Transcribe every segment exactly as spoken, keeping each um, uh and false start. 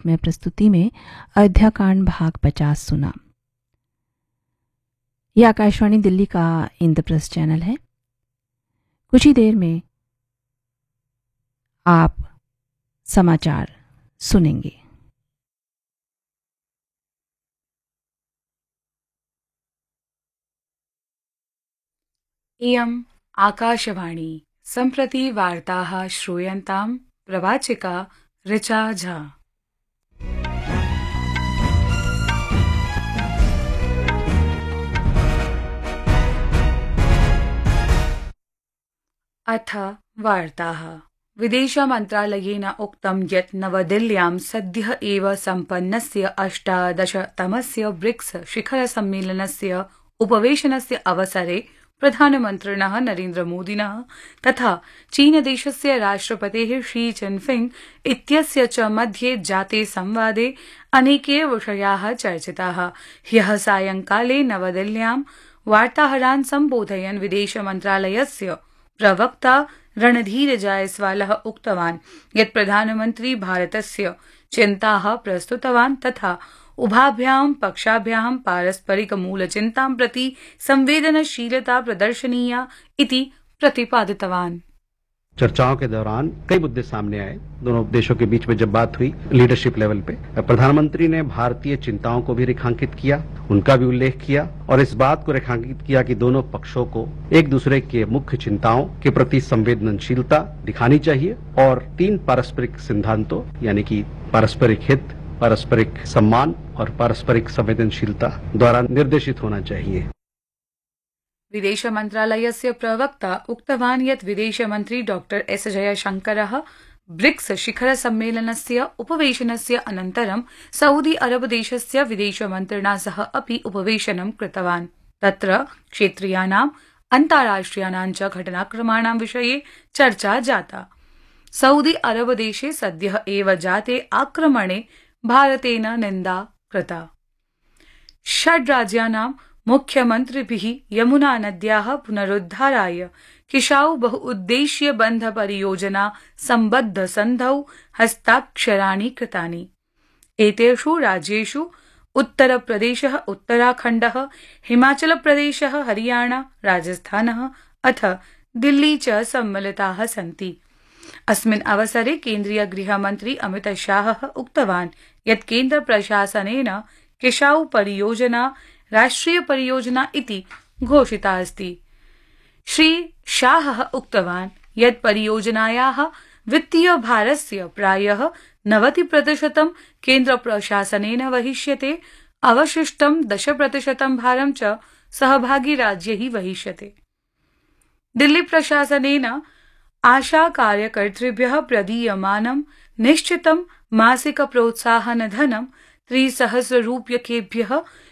में प्रस्तुति में अयोध्याकांड भाग पचास सुना। यह आकाशवाणी दिल्ली का इंद्रप्रस्थ चैनल है। कुछ ही देर में आप समाचार सुनेंगे। इयम् आकाशवाणी सम्प्रति वार्ताः श्रूयन्तां प्रवाचिका ऋचा झा। अथ वार्ताः। विदेशमन्त्रालयेन उक्तं यत् नवदिल्ल्यां सद्यः एव सम्पन्नस्य अष्टादशतमस्य ब्रिक्स शिखरसम्मेलनस्य उपवेशनस्य अवसरे प्रधानमन्त्रिणः नरेन्द्रमोदिनः तथा चीनदेशस्य राष्ट्रपतेः शी जिनफिंग इत्यस्य च मध्ये जाते संवादे अनेके विषयाः चर्चिताः। ह्यः सायंकाले नवदिल्ल्यां वार्ताहरान् सम्बोधयन् विदेशमन्त्रालयस्य प्रवक्ता रणधीर जायसवालः उक्तवान् यत् प्रधानमन्त्री भारतस्य चिन्ताः प्रस्तुतवान् तथा उभाभ्यां पक्षाभ्यां पारस्परिक मूलचिन्तां प्रति संवेदनशीलता प्रदर्शनीया इति प्रतिपादितवान्। चर्चाओं के दौरान कई मुद्दे सामने आए। दोनों देशों के बीच में जब बात हुई लीडरशिप लेवल पे, प्रधानमंत्री ने भारतीय चिंताओं को भी रेखांकित किया, उनका भी उल्लेख किया और इस बात को रेखांकित किया कि दोनों पक्षों को एक दूसरे के मुख्य चिंताओं के प्रति संवेदनशीलता दिखानी चाहिए और तीन पारस्परिक सिद्धांतों यानी कि पारस्परिक हित, पारस्परिक सम्मान और पारस्परिक संवेदनशीलता द्वारा निर्देशित होना चाहिए। विदेश मन्त्रालयस्य प्रवक्ता उक्तवान् यत् विदेशमन्त्री डॉक्टर एस जयशंकरः ब्रिक्स शिखर सम्मेलनस्य उपवेशनस्य अनन्तरं सऊदी अरब देशस्य विदेशमन्त्रिणा सह अपि उपवेशनं कृतवान्। तत्र क्षेत्रीयानाम् अन्ताराष्ट्रियाणां च घटनाक्रमाणां विषये चर्चा जाता। सऊदी अरब देशे सद्यः एव जाते आक्रमणे भारतेन निन्दा कृता। षड् राज्यानां मुख्यमन्त्रिभिः यमुना नद्याः पुनरुद्धाराय किशाउ बहुउद्देश्य बन्ध परियोजना सम्बद्ध सन्धौ हस्ताक्षराणि कृतानि। एतेषु राज्येषु उत्तरप्रदेशः, उत्तराखण्डः, हिमाचलप्रदेशः, हरियाणा, राजस्थानः अथ दिल्ली च सम्मिलिताः सन्ति। अस्मिन् अवसरे केन्द्रीय गृहमन्त्री अमित शाहः उक्तवान् यत् केन्द्र प्रशासनेन किशाउ परियोजना राष्ट्रिय परियोजना इति घोषिता अस्ति। श्री शाहः उक्तवान् यत् परियोजनायाः वित्तीय भारस्य प्रायः नवति प्रतिशतं केन्द्र प्रशासनेन वहिष्यते, अवशिष्टं दश प्रतिशतं भारं च सहभागी राज्यैः वहिष्यते। दिल्ली प्रशासनेन आशा कार्यकर्तृभ्यः प्रदीयमानं निश्चितं मासिक प्रोत्साहन धनं त्रिसहस्ररूप्यकेभ्यः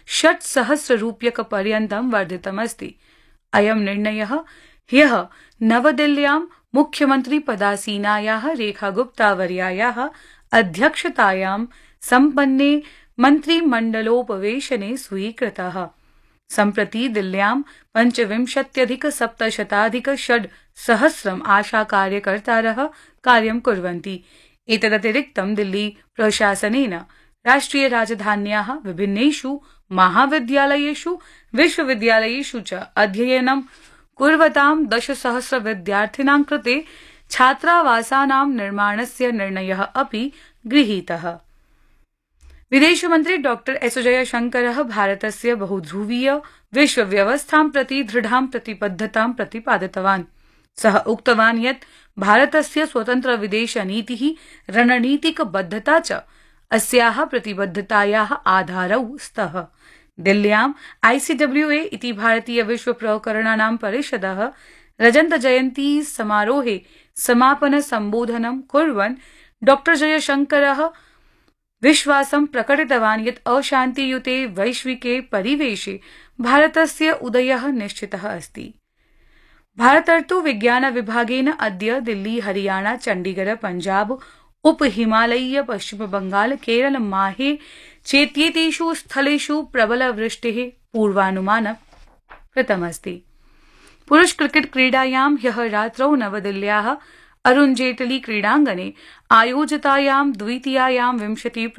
षट्सहस्ररूप्यकपर्यन्तं वर्धितमस्ति। अयं निर्णयः ह्यः नवदिल्ल्यां मुख्यमन्त्री पदासीनायाः रेखा गुप्तावर्यायाः अध्यक्षतायां सम्पन्ने मन्त्रिमण्डलोपवेशने स्वीकृतः। सम्प्रति दिल्ल्यां पञ्चविंशत्यधिक सप्तशताधिक षड् सहस्रम् आशा कार्यकर्तारः कार्यं कुर्वन्ति। एतदतिरिक्तं दिल्ली प्रशासनेन राष्ट्रिय राजधान्याः विभिन्नेषु महाविद्यालयेषु विश्वविद्यालयेषु च अध्ययनं कुर्वतां दशसहस्र विद्यार्थिनां कृते छात्रावासानां निर्माणस्य निर्णयः अपि गृहीतः। विदेशमन्त्री डॉक्टर एस जयशंकरः भारतस्य बहुध्रुवीय विश्वव्यवस्थां प्रति दृढां प्रतिबद्धतां प्रतिपादितवान्। सः उक्तवान् यत् भारतस्य स्वतन्त्र विदेशनीतिः, रणनीतिकबद्धता च अस्याः प्रतिबद्धतायाः आधारौ स्तः। दिल्ल्यां आईसीडब्ल्यूए इति भारतीय विश्व प्रकरणानां परिषदः रजत जयन्ती समारोहे समापन सम्बोधनं कुर्वन् डॉक्टर जयशंकरः विश्वासं प्रकटितवान् यत् अशान्तियुते वैश्विके परिवेशे भारतस्य उदयः निश्चितः अस्ति। भारतर्तु विज्ञान विभागेन अद्य दिल्ली, हरियाणा, चण्डीगढ़, पञ्जाब, उप हिमालयीय, पश्चिम बंगाल, केरल, माहे चेत्येतेषु स्थलेषु प्रबल वृष्टेः पूर्वानुमानं कृतमस्ति। पुरुष क्रिकेट क्रीडायां ह्यः रात्रौ नवदिल्ल्याः अरुण जेटली क्रीडाङ्गणे आयोजितायां द्वितीयायां विंशति